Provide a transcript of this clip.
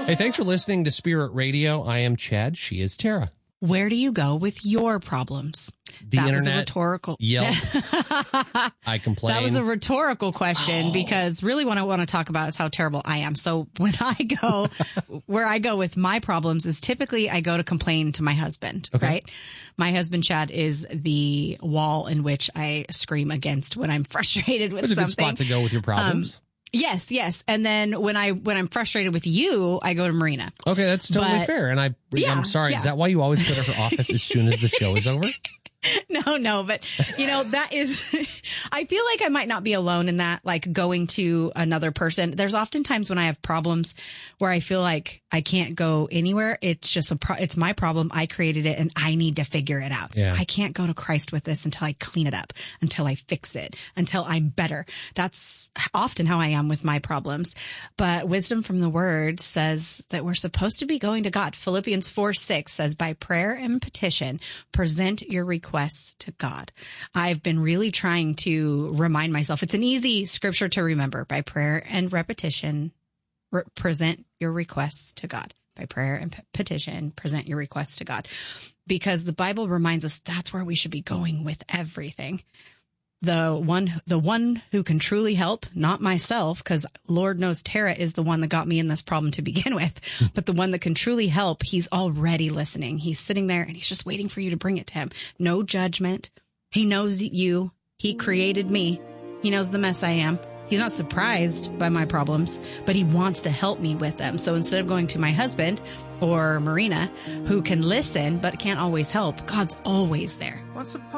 Hey, thanks for listening to Spirit Radio. I am Chad. She is Tara. Where do you go with your problems? The that internet was a rhetorical. yelled. I complain. That was a rhetorical question because really what I want to talk about is how terrible I am. So when I go, where I go with my problems is typically I go to complain to my husband, right? My husband, Chad, is the wall in which I scream against when I'm frustrated with something. It's a good spot to go with your problems. Yes. And then when I'm frustrated with you, I go to Marina. Okay, that's totally fair. And I'm sorry. Yeah. Is that why you always go to her office as soon as the show is over? No, but that is, I feel like I might not be alone in that, like going to another person. There's oftentimes when I have problems where I feel like I can't go anywhere. It's just it's my problem. I created it and I need to figure it out. Yeah. I can't go to Christ with this until I clean it up, until I fix it, until I'm better. That's often how I am with my problems. But wisdom from the word says that we're supposed to be going to God. Philippians 4:6 says, by prayer and petition, present your requests to God. I've been really trying to remind myself. It's an easy scripture to remember. By prayer and repetition, present your requests to God. By prayer and petition, present your requests to God. Because the Bible reminds us that's where we should be going with everything. The one who can truly help, not myself, because Lord knows Tara is the one that got me in this problem to begin with, but the one that can truly help, he's already listening. He's sitting there and he's just waiting for you to bring it to him. No judgment. He knows you. He created me. He knows the mess I am. He's not surprised by my problems, but he wants to help me with them. So instead of going to my husband or Marina, who can listen but can't always help, God's always there.